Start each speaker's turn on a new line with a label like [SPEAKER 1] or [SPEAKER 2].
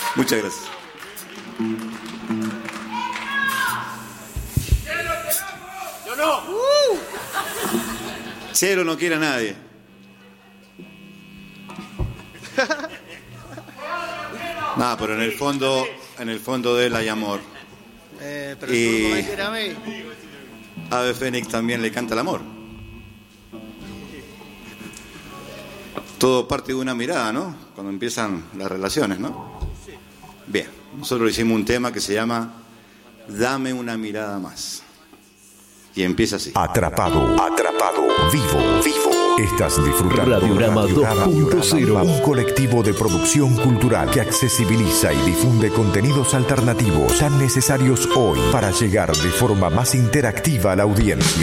[SPEAKER 1] Muchas gracias.
[SPEAKER 2] Yo no.
[SPEAKER 1] Cero no quiere a nadie. No, pero en el fondo de él hay amor.
[SPEAKER 2] Pero
[SPEAKER 1] Y-
[SPEAKER 2] tú no me quieres a mí.
[SPEAKER 1] Ave Fénix también le canta el amor. Todo parte de una mirada, ¿no? Cuando empiezan las relaciones, ¿no? Bien, nosotros hicimos un tema que se llama Dame una mirada más. Y empieza así.
[SPEAKER 3] Atrapado, vivo. Estás disfrutando
[SPEAKER 4] Radiorama 2.0.
[SPEAKER 3] un colectivo de producción cultural que accesibiliza y difunde contenidos alternativos tan necesarios hoy para llegar de forma más interactiva a la audiencia.